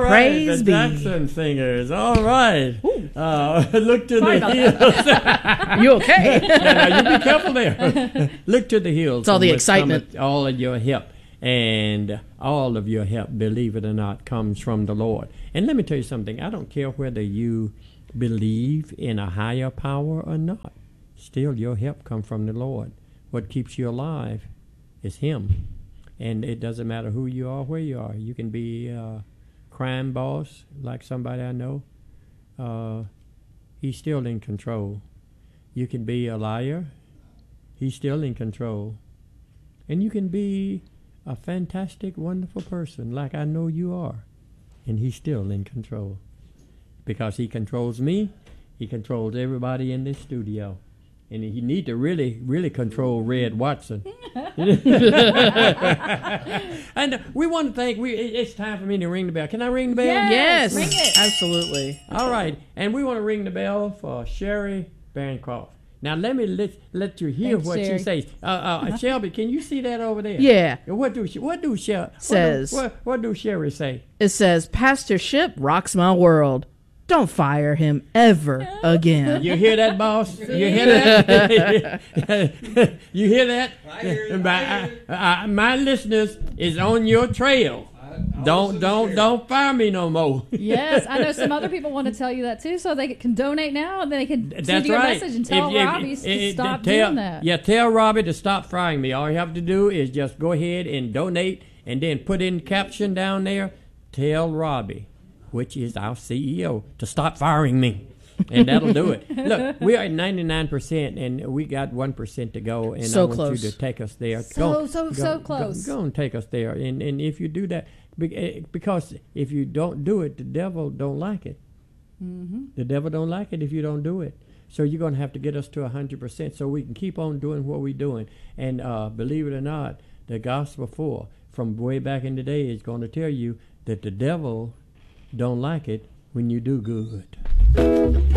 Praise the be. Jackson Singers. All right. Look to the hills. You okay? Now, you be careful there. Look to the hills. It's all the from which excitement. cometh all of your help. And all of your help, believe it or not, comes from the Lord. And let me tell you something. I don't care whether you believe in a higher power or not. Still, your help comes from the Lord. What keeps you alive is Him. And it doesn't matter who you are, where you are. You can be a crime boss, like somebody I know. He's still in control. You can be a liar. He's still in control. And you can be a fantastic, wonderful person, like I know you are. And He's still in control. Because He controls me, He controls everybody in this studio. And He need to really, really control Red Watson. And we want to thank, it's time for me to ring the bell. Can I ring the bell? Yes, Ring it. absolutely. All right. And we want to ring the bell for Sherry Bancroft. Now, let me let you hear Thanks, what Sherry. she says. Shelby, can you see that over there? Yeah. What do Sherry Says- what do Sherry say? It says, Pastor Ship rocks my world. Don't fire him ever again. You hear that, boss? You hear that? You hear that? I hear you. My listeners is on your trail. Don't fire me no more. Yes, I know some other people want to tell you that too, so they can donate now and they can send That's you a right. message and tell Robbie to stop tell, doing that. Yeah, tell Robbie to stop firing me. All you have to do is just go ahead and donate, and then put in the caption down there. Tell Robbie, which is our CEO, to stop firing me. And that'll do it. Look, we are at 99%, and we got 1% to go. And So I want close. you to take us there. So close. Go and take us there. And if you do that, because if you don't do it, the devil don't like it. Mm-hmm. The devil don't like it if you don't do it. So you're going to have to get us to 100% so we can keep on doing what we're doing. And believe it or not, the Gospel 4 from way back in the day is going to tell you that the devil don't like it when you do good.